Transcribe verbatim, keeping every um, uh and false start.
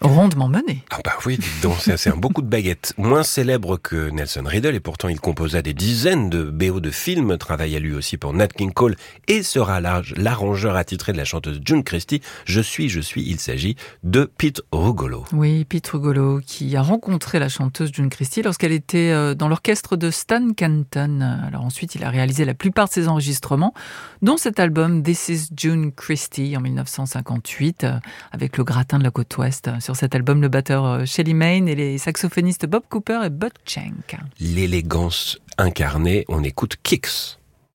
Rondement mené. Ah bah oui, dites donc, c'est, c'est un beau coup de baguette. Moins célèbre que Nelson Riddle, et pourtant il composa des dizaines de B O de films, travailla lui aussi pour Nat King Cole et sera l'arrangeur attitré de la chanteuse June Christy. Je suis, je suis, il s'agit de Pete Rugolo. Oui, Pete Rugolo, qui a rencontré la chanteuse June Christy lorsqu'elle était dans l'orchestre de Stan Kenton. Alors ensuite, il a réalisé la plupart de ses enregistrements, dont cet album This is June Christy en dix-neuf cent cinquante-huit, avec le gratin de la côte ouest. Sur cet album, le batteur Shelly Manne et les saxophonistes Bob Cooper et Bud Shank. L'élégance incarnée, on écoute Kicks.